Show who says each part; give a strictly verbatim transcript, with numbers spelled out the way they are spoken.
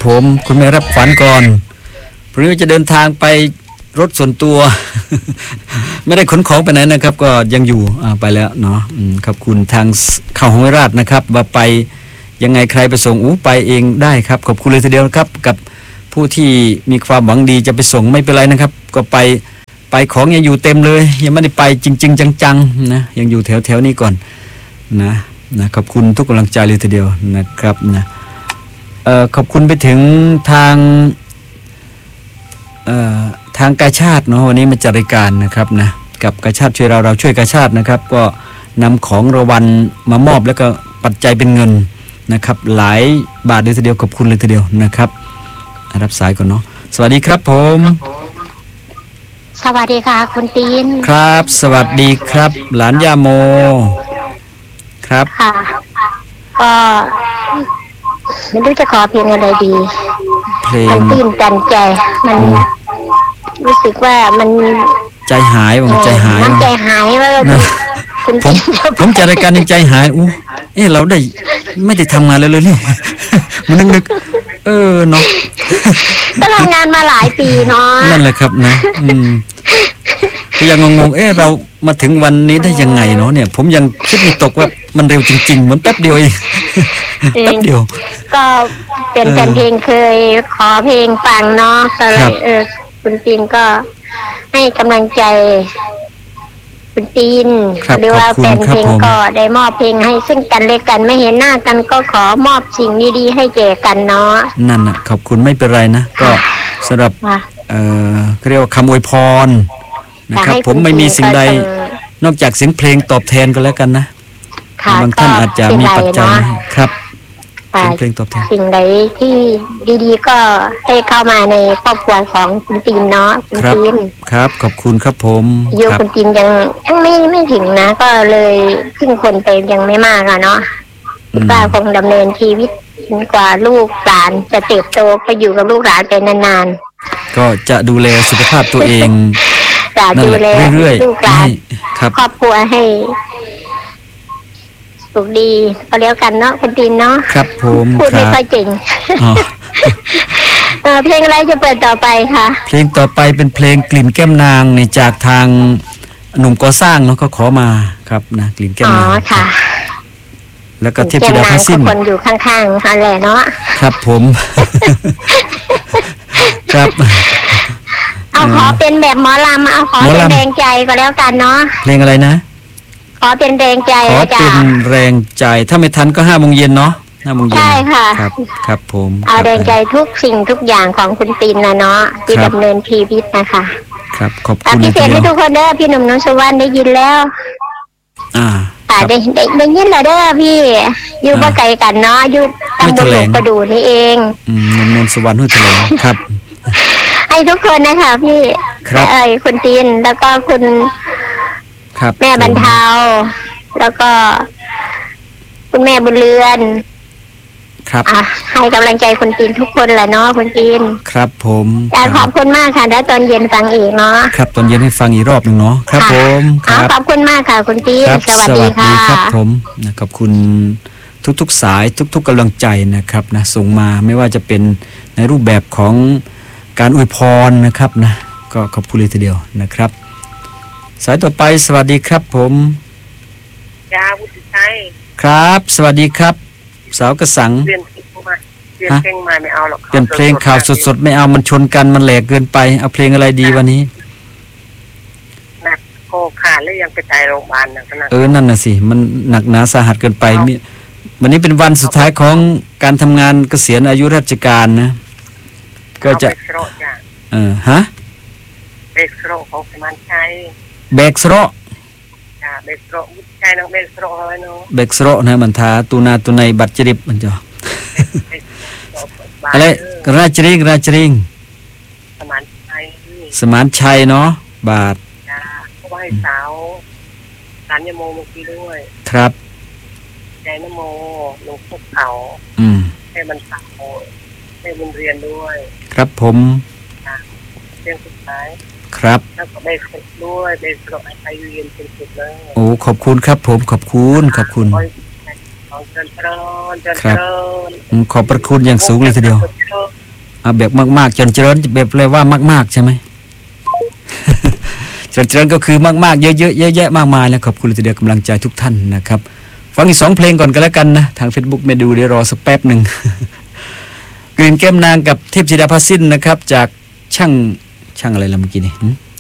Speaker 1: ผมคุณแม่รับขวัญก่อนพรุ่งนี้จะเดินทางไปรถส่วนตัว ไม่ได้ขนของไปไหนนะครับก็ยังอยู่ไปแล้วเนาะขอบคุณทางเข้าห้องราชนะครับว่าไปยังไงใครไปส่งอู้ไปเองได้ครับขอบคุณเลยทีเดียวครับกับผู้ที่มีความหวังดีจะไปส่งไม่เป็นไรนะครับก็ไปไปของยังอยู่เต็มเลยยังไม่ได้ไปจริงๆจังๆนะยังอยู่แถวๆนี้ก่อนนะนะขอบคุณทุกกำลังใจเลยทีเดียวนะครับนะเอ่อขอบคุณไปถึงทางเอ่อทางกาชาติเนาะวันนี้มาจัดรายการนะครับนะกับกาชาติช่วยเราเราช่วยกาชาตินะครับก็นำของรางวัลมามอบแล้วก็ปัจจัยเป็นเงินนะครับหลายบาทเลยทีเดียวขอบคุณเลยทีเดียวนะครับรับสายก่อนเนาะสวัสดีครับผม
Speaker 2: สวัสดีค่ะคุณตีน
Speaker 1: ครับสวัสดีครับหลานย่าโมครับ
Speaker 2: ค่ะก็ไม่รู้จะขอเพลงอะไรดีเพลงมันตื่นตันใจมันรู้สึกว่ามัน
Speaker 1: ใจหายว่ะใจหาย
Speaker 2: มันใจหายว่า
Speaker 1: ผมผมจัดรายการในใจหายอู้เอ๊ะเราได้ไม่ได้ทำงานเลยเลยนี่มันนึกๆเออเนาะ
Speaker 2: ก็ทำงานมาหลายปีเนาะ
Speaker 1: นั่นแหละครับนะอืมก็ยังงงๆเอ๊ะเรามาถึงวันนี้ได้ยังไงเนาะเนี่ยผมยังคิดไม่ตกว่ามันเร็วจริงๆเหมือนแป๊บเดียวเองแป๊บเดียว
Speaker 2: ก็เป็นแฟนเพลงเคยขอเพลงฟังเนาะก็เลยเออคุณตีนก็ให้กำลังใจคุณตีนหรือว่าแฟนเพลงก็ได้มอบเพลงให้ซึ่งกันและกันไม่เห็นหน้ากันก็ขอมอบสิ่งดีๆให้แก่กันเนาะ
Speaker 1: นั่นน่ะขอบคุณไม่เป็นไรนะก็สำหรับเอ่อเรียกว่าคำอวยพรนะครับผมไม่มีสิ่งใดนอกจากเสียงเพลงตอบแทนก็แล้วกันนะบางท่านอาจจะมีปัจจัยครับเสียงเพลงตอบแทน
Speaker 2: สิ่งใดที่ดีๆก็ให้เข้ามาในครอบครัวของคุณตีนเนาะคุณตีน
Speaker 1: ครับขอบคุณครับผม
Speaker 2: อยู่คุณตีนยังยังไม่ไม่ถึงนะก็เลยขึ้นคนไปยังไม่มากอะเนาะป้าคงดำเนินชีวิตกว่าลูกหลานจะเติบโตไปอยู่กับลูกหลานไปนาน
Speaker 1: ๆก็จะดูแลสุขภาพตัวเอง
Speaker 2: จะดูแลลูกหลานครอบครัวให้สุขดีก็แล้วกันเนาะคุณตีนเนาะ
Speaker 1: ครับผม
Speaker 2: พูดไม่ค่อยเก่งเออเพลงอะไรจะเปิดต่อไปคะ
Speaker 1: เพลงต่อไปเป็นเพลงกลิ่นแก้มนางในจากทางหนุ่มก่อสร้างเนาะก็ขอมาครับนะกลิ่นแก้มนาง
Speaker 2: อ๋อค่ะ
Speaker 1: แล้วก็เทพธิดาพระสิ้น
Speaker 2: คนอยู่ข้างๆนั่นแหละเนาะ
Speaker 1: ครับผมครับ
Speaker 2: เอาขอเป็นแบบหมอลำเอาขอเป็นแรงใจก็แล้วกันเนาะ
Speaker 1: เพลงอะไรนะ
Speaker 2: ขอเป็นแรงใจ
Speaker 1: ขอเป็นแรงใจถ้าไม่ทันก็ห้าโมงเย็นเนาะห้าโมงเย็น
Speaker 2: ใช่ค่ะ
Speaker 1: ครับครับผม
Speaker 2: เอาแรงใจทุกสิ่งทุกอย่างของคุณตีนนะเนาะที่ดำเนินชีวิตนะคะ
Speaker 1: ครับขอบคุณ
Speaker 2: พิเศษให้ทุกคนเด้อพี่หนุ่มนุชวรรณได้ยินแล้ว
Speaker 1: อ่า
Speaker 2: อ่าได้ได้ได้ยินแล้วเด้อพี่อยู่บ่ไกลกันเนาะอยู่ตำบลหลวงประดูนี่เอง
Speaker 1: อืมนนท์สวรรค์ห้วยแถลงครับ
Speaker 2: ให้ทุกคนนะคะพี่เอ้ยคุณตีนแล้วก็คุณแม่บรรเทาแล้วก็คุณแม่บุญเรือน
Speaker 1: ครับ
Speaker 2: อ่ะให้กำลังใจคุณตีนทุกคนแหละเนาะคุณตีน
Speaker 1: ครับผม
Speaker 2: ขอบคุณมากค่ะแล้วตอนเย็นฟังอีกเนาะ
Speaker 1: ครับตอนเย็นให้ฟังอีกรอบหนึ่งเนาะครับผม
Speaker 2: ครับขอบคุณมากค่ะคุณตีนสวัสดีค่ะ
Speaker 1: ครับผมนะขอบคุณทุกๆสายทุกๆกำลังใจนะครับนะส่งมาไม่ว่าจะเป็นในรูปแบบของการอวยพรนะครับนะก็ขอบคุณเลยทีเดียวนะครับสายต่อไปสวัสดีครับผม
Speaker 3: จ้าวุฒิชัย
Speaker 1: ครับสวัสดีครับสาวกระสัง
Speaker 3: เปลี่ยนเพลงมาเปลี่ยนเพลงมาไม่เอาหรอก
Speaker 1: เปลี่ยนเพลงข่าวสดๆไม่เอามันชนกันมันแหลกเกินไปเอาเพลงอะไรดีวันนี้
Speaker 3: หนักโคขาดแล้วยังไปตายโรงพยาบาลนะ
Speaker 1: เออนั่นน่ะสิมันหนักหนาสาหัสเกินไปวันนี้เป็นวันสุดท้ายของการทำงานเกษียณอายุราชการนะก็จะเออฮะ
Speaker 3: เบกโรของสมานชัย
Speaker 1: เบกโร
Speaker 3: จ้าเบกโรวุฒิชัยน้องเบกโรอะไรเนาะ
Speaker 1: เบกโรนะมันทาตูนาตูในบัตรจริบมันจ้ะอะไรราชริงราชริง
Speaker 3: สมานชัย
Speaker 1: สมานชัยเนาะบาท
Speaker 3: จ้าเขาไหว้สาวสารยโมเมื่อกี้ด้วย
Speaker 1: ครับ
Speaker 3: ใจนโมลงภูเขา
Speaker 1: อืม
Speaker 3: ให้มันสาวให้มันเรียนด้วย
Speaker 1: ครับผม
Speaker 3: เรื่องสุดท้าย
Speaker 1: ครับ
Speaker 3: แล้วก็ได้ฝึกด้วยได้ฝึกไปเรียนเป็นสุดเลย
Speaker 1: โอ้ขอบคุณครับผมขอบคุณขอบคุณ
Speaker 3: ของเจริญเจริญเจริญ
Speaker 1: ครับ
Speaker 3: เจริญ
Speaker 1: อืมขอบพระคุณอย่างสูงเลยทีเดียวอ่าแบบมากๆจนเจริญแบบแปลว่ามากๆใช่ไหม เจริญเจริญก็คือมากๆเยอะๆเยอะแยะมากมายแล้วขอบคุณทีเดียวกำลังใจทุกท่านนะครับฟังอีกสองเพลงก่อนกันแล้วกันนะทาง Facebook ไม่ดูเดี๋ยวรอสักแป๊บหนึ่ง กลิ่นแก้มนางกับเทพธิดาพาสิ้นนะครับจากช่างช่างอะไรล่ะเมื่อกี้นี่หืม